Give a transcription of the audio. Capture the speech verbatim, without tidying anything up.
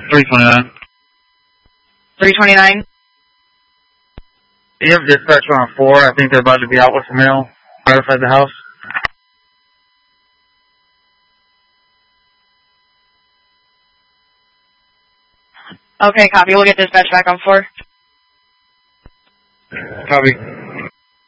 three twenty-nine. three twenty-nine? You have dispatch on four. I think they're about to be out with the mail right outside the house. Okay, copy. We'll get dispatch back on four. Copy.